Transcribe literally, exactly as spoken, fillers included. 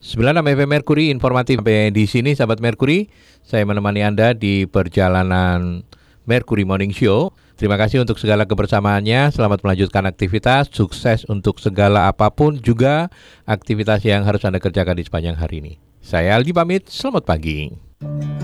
sembilan puluh enam F M Mercury informatif sampai di sini sahabat Mercury. Saya menemani Anda di perjalanan Mercury Morning Show. Terima kasih untuk segala kebersamaannya. Selamat melanjutkan aktivitas. Sukses untuk segala apapun juga aktivitas yang harus Anda kerjakan di sepanjang hari ini. Saya Aldi pamit. Selamat pagi.